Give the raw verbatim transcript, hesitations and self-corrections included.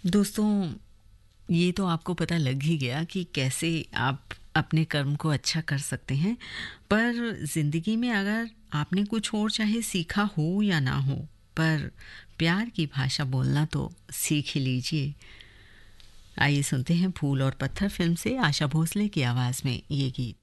दोस्तों, ये तो आपको पता लग ही गया कि कैसे आप अपने कर्म को अच्छा कर सकते हैं। पर ज़िंदगी में अगर आपने कुछ और चाहे सीखा हो या ना हो, पर प्यार की भाषा बोलना तो सीख ही लीजिए। आइए सुनते हैं फूल और पत्थर फ़िल्म से आशा भोसले की आवाज़ में ये गीत।